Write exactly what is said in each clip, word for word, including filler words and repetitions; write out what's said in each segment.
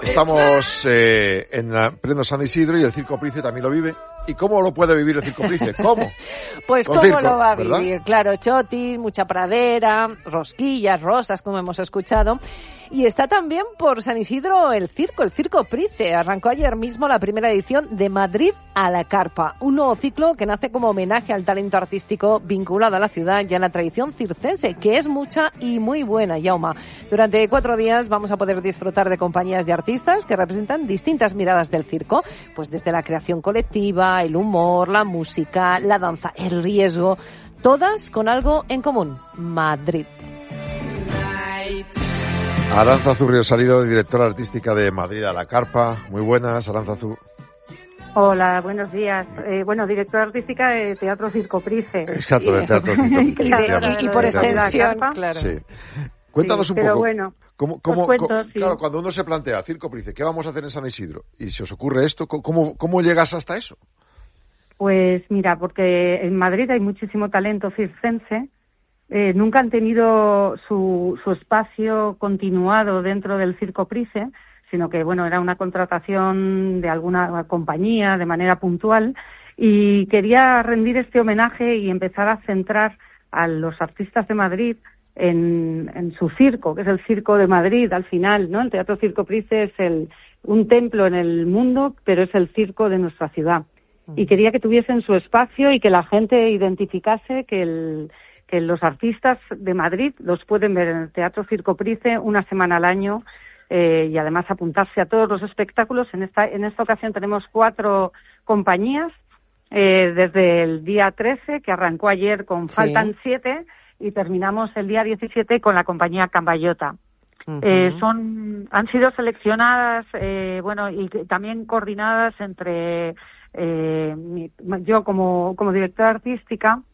Estamos eh, en la, pleno San Isidro y el Circo Price también lo vive. ¿Y cómo lo puede vivir el Circo Price? ¿Cómo? Pues Con cómo circo, lo va a ¿verdad? vivir. Claro, chotis, mucha pradera, rosquillas, rosas, como hemos escuchado. Y está también por San Isidro el circo, el Circo Price. Arrancó ayer mismo la primera edición de Madrid a la Carpa, un nuevo ciclo que nace como homenaje al talento artístico vinculado a la ciudad y a la tradición circense, que es mucha y muy buena, Yauma. Durante cuatro días vamos a poder disfrutar de compañías de artistas que representan distintas miradas del circo, pues desde la creación colectiva, el humor, la música, la danza, el riesgo, todas con algo en común: Madrid. Arantzazu Ríos Salido, directora artística de Madrid a la Carpa. Muy buenas, Arantzazu. Hola, buenos días. Eh, bueno, directora artística de Teatro Circo Price. Exacto, de Teatro Circo Price. Claro, y, y por extensión, claro. Sí. Cuéntanos sí, un pero poco. Bueno, ¿Cómo, cómo, cuento, cómo, sí. Claro, cuando uno se plantea Circo Price, ¿qué vamos a hacer en San Isidro? Y se os ocurre esto, ¿cómo, cómo llegas hasta eso? Pues mira, porque en Madrid hay muchísimo talento circense. Eh, nunca han tenido su, su espacio continuado dentro del Circo Price, sino que, bueno, era una contratación de alguna compañía de manera puntual, y quería rendir este homenaje y empezar a centrar a los artistas de Madrid en, en su circo, que es el Circo de Madrid al final, ¿no? El Teatro Circo Price es el, un templo en el mundo, pero es el circo de nuestra ciudad. Y quería que tuviesen su espacio y que la gente identificase que el que los artistas de Madrid los pueden ver en el Teatro Circo Price una semana al año, eh, y además apuntarse a todos los espectáculos. En esta en esta ocasión tenemos cuatro compañías, eh, desde el día trece, que arrancó ayer con Sí. Faltan siete, y terminamos el día diecisiete con la compañía Cambayota. Uh-huh. Eh, son han sido seleccionadas, eh, bueno, y también coordinadas entre eh, mi, yo como, como directora artística,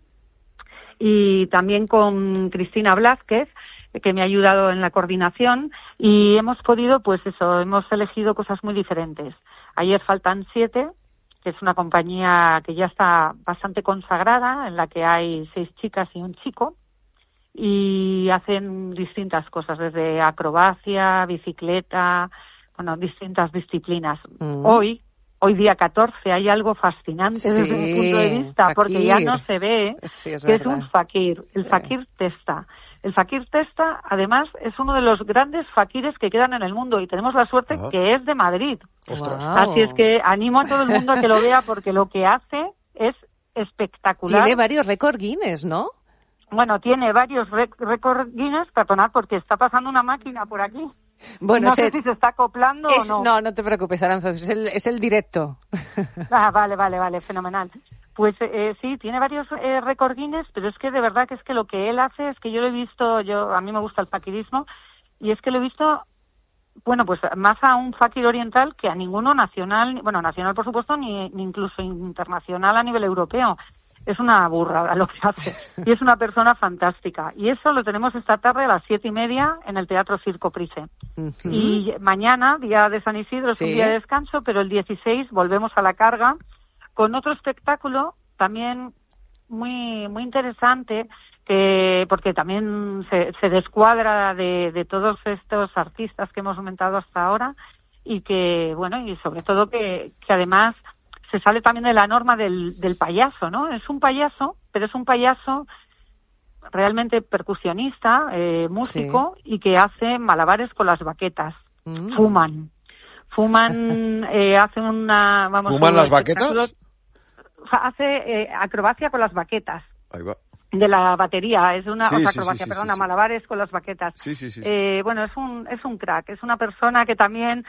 y también con Cristina Blázquez, que me ha ayudado en la coordinación, y hemos podido, pues eso, hemos elegido cosas muy diferentes. Ayer Faltan siete, que es una compañía que ya está bastante consagrada, en la que hay seis chicas y un chico, y hacen distintas cosas, desde acrobacia, bicicleta, bueno, distintas disciplinas. Mm. Hoy, hoy día catorce, hay algo fascinante sí, desde mi punto de vista, fakir. Porque ya no se ve sí, es que verdad. es un fakir, el sí. fakir testa. El fakir testa, además, es uno de los grandes fakires que quedan en el mundo, y tenemos la suerte Ajá. que es de Madrid. Wow. Así es que animo a todo el mundo a que lo vea, porque lo que hace es espectacular. Tiene varios récord Guinness, ¿no? Bueno, tiene varios récord Guinness, perdonad, porque está pasando una máquina por aquí. Bueno, no sé si se está acoplando es, o no. No, no te preocupes, Aranza, es el, es el directo. Ah, vale, vale, vale, fenomenal. Pues eh, sí, tiene varios eh, récord Guinness, pero es que de verdad que es que lo que él hace es que yo lo he visto, yo a mí me gusta el fakirismo, y es que lo he visto, bueno, pues más a un fakir oriental que a ninguno nacional, bueno, nacional por supuesto, ni, ni incluso internacional a nivel europeo. Es una burrada lo que hace, y es una persona fantástica. Y eso lo tenemos esta tarde a las siete y media en el Teatro Circo Price. Uh-huh. Y mañana, día de San Isidro, es sí. un día de descanso, pero el dieciséis volvemos a la carga con otro espectáculo también muy muy interesante, que porque también se, se descuadra de, de todos estos artistas que hemos comentado hasta ahora, y que, bueno, y sobre todo que, que además se sale también de la norma del, del payaso, ¿no? Es un payaso, pero es un payaso realmente percusionista, eh, músico, sí. y que hace malabares con las baquetas. Mm. Fuman. Fuman, eh, hace una... Vamos, ¿Fuman las baquetas? Hace eh, acrobacia con las baquetas. Ahí va. De la batería, es una sí, o sea, sí, acrobacia, sí, perdona, sí, sí. malabares con las baquetas. Sí, sí, sí. Eh, bueno, es un es un crack, es una persona que también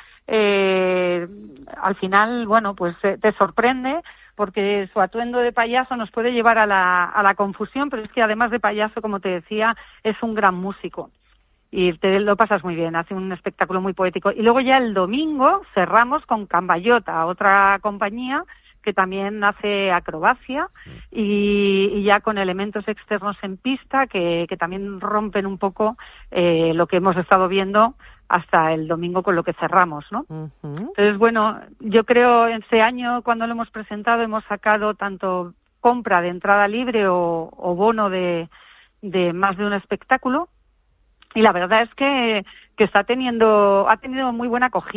eh, al final, bueno, pues eh, te sorprende, porque su atuendo de payaso nos puede llevar a la a la confusión, pero es que además de payaso, como te decía, es un gran músico. Y te lo pasas muy bien, hace un espectáculo muy poético. Y luego ya el domingo cerramos con Cambayota, otra compañía que también hace acrobacia y, y ya con elementos externos en pista que, que también rompen un poco eh, lo que hemos estado viendo hasta el domingo con lo que cerramos, ¿no? Uh-huh. Entonces, bueno, yo creo este año cuando lo hemos presentado hemos sacado tanto compra de entrada libre o, o bono de, de más de un espectáculo, y la verdad es que, que está teniendo, ha tenido muy buena acogida.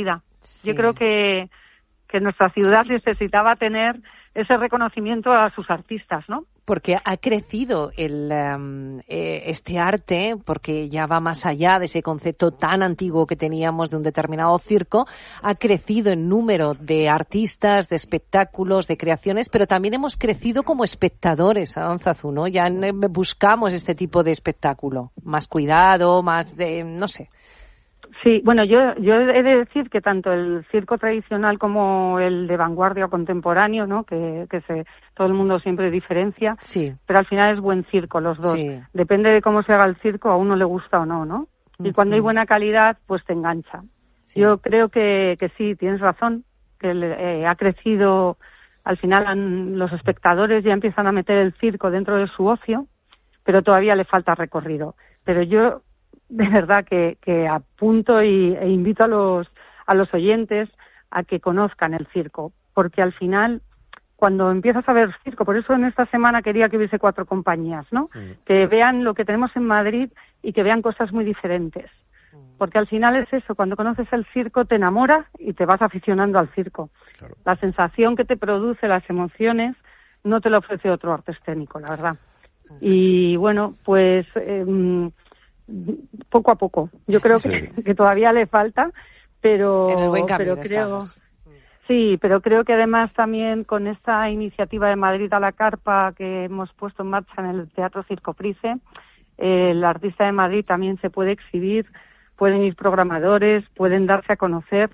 Sí. Yo creo que, que nuestra ciudad necesitaba tener ese reconocimiento a sus artistas, ¿no? Porque ha crecido el, um, eh, este arte, porque ya va más allá de ese concepto tan antiguo que teníamos de un determinado circo, ha crecido en número de artistas, de espectáculos, de creaciones, pero también hemos crecido como espectadores, Aranzazu, ¿no? Ya buscamos este tipo de espectáculo, más cuidado, más de, no sé. Sí, bueno, yo yo he de decir que tanto el circo tradicional como el de vanguardia o contemporáneo, ¿no? Que, que se, todo el mundo siempre diferencia, sí. Pero al final es buen circo los dos. Sí. Depende de cómo se haga el circo, a uno le gusta o no, ¿no? Y uh-huh. Cuando hay buena calidad, pues te engancha. Sí. Yo creo que, que sí, tienes razón, que eh, ha crecido, al final han, los espectadores ya empiezan a meter el circo dentro de su ocio, pero todavía le falta recorrido. Pero yo de verdad que, que apunto y, e invito a los a los oyentes a que conozcan el circo, porque al final cuando empiezas a ver circo, por eso en esta semana quería que hubiese cuatro compañías, ¿no? Mm. Que vean lo que tenemos en Madrid y que vean cosas muy diferentes, porque al final es eso, cuando conoces el circo te enamoras y te vas aficionando al circo. Claro. La sensación que te produce, las emociones, no te lo ofrece otro arte escénico, la verdad. Mm. Y bueno, pues eh, poco a poco. Yo creo sí. que, que todavía le falta, pero, en el buen camino pero creo, estamos. sí, pero creo que además también con esta iniciativa de Madrid a la carpa que hemos puesto en marcha en el Teatro Circo Price, eh, el artista de Madrid también se puede exhibir, pueden ir programadores, pueden darse a conocer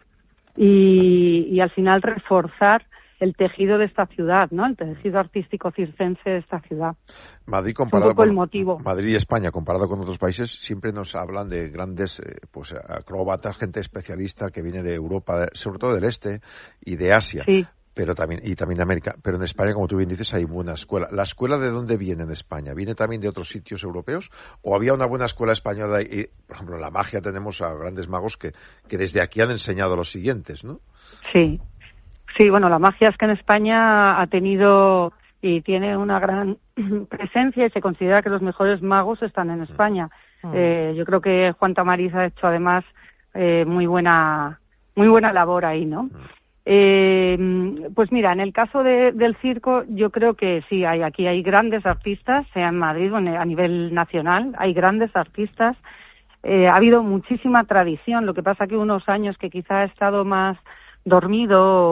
y, y al final reforzar el tejido de esta ciudad, ¿no? El tejido artístico circense de esta ciudad. Madrid comparado con el motivo. Madrid y España comparado con otros países siempre nos hablan de grandes eh, pues acróbatas, gente especialista que viene de Europa, sobre todo del este y de Asia. Sí. Pero también y también de América, pero en España, como tú bien dices, hay buena escuela. ¿La escuela de dónde viene en España? ¿Viene también de otros sitios europeos? ¿O había una buena escuela española? Y, por ejemplo, en la magia tenemos a grandes magos que, que desde aquí han enseñado a los siguientes, ¿no? Sí. Sí, bueno, la magia es que en España ha tenido y tiene una gran presencia y se considera que los mejores magos están en España. Mm. Eh, yo creo que Juan Tamariz ha hecho además eh, muy buena muy buena labor ahí, ¿no? Mm. Eh, pues mira, en el caso de, del circo, yo creo que sí, hay aquí hay grandes artistas, sea en Madrid o a nivel nacional, hay grandes artistas. Eh, ha habido muchísima tradición, lo que pasa que unos años que quizá ha estado más dormido